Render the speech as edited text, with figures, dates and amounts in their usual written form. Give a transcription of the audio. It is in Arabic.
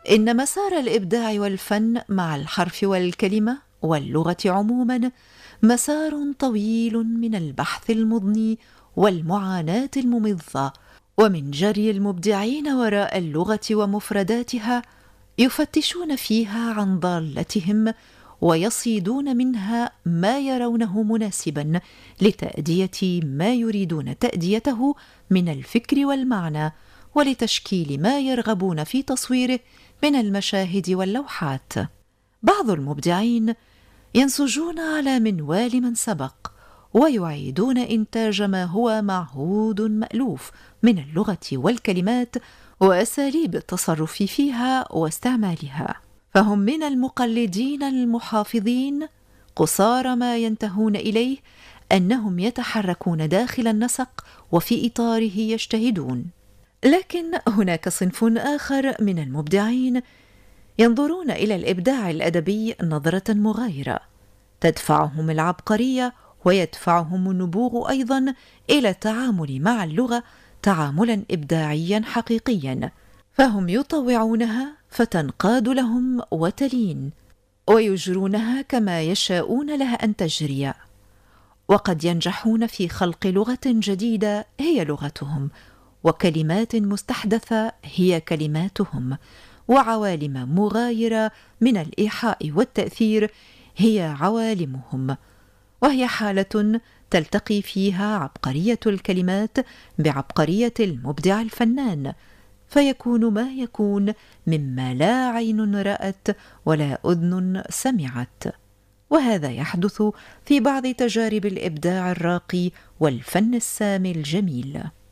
إن مسار الإبداع والفن مع الحرف والكلمة واللغة عموما مسار طويل من البحث المضني والمعاناة الممضة، ومن جري المبدعين وراء اللغة ومفرداتها، يفتشون فيها عن ضالتهم ويصيدون منها ما يرونه مناسبا لتأدية ما يريدون تأديته من الفكر والمعنى، ولتشكيل ما يرغبون في تصويره من المشاهد واللوحات. بعض المبدعين ينسجون على منوال من سبق، ويعيدون إنتاج ما هو معهود مألوف من اللغة والكلمات وأساليب التصرف فيها واستعمالها، فهم من المقلدين المحافظين قصارى ما ينتهون إليه أنهم يتحركون داخل النسق وفي إطاره يجتهدون. لكن هناك صنف آخر من المبدعين ينظرون إلى الإبداع الأدبي نظرة مغايرة تدفعهم العبقرية ويدفعهم النبوغ أيضا إلى التعامل مع اللغة تعاملا إبداعيا حقيقيا، فهم يطوعونها فتنقاد لهم وتلين، ويجرونها كما يشاءون لها أن تجري، وقد ينجحون في خلق لغة جديدة هي لغتهم، وكلمات مستحدثة هي كلماتهم، وعوالم مغايرة من الإيحاء والتأثير هي عوالمهم، وهي حالة تلتقي فيها عبقرية الكلمات بعبقرية المبدع الفنان، فيكون ما يكون مما لا عين رأت ولا أذن سمعت. وهذا يحدث في بعض تجارب الإبداع الراقي والفن السامي الجميل.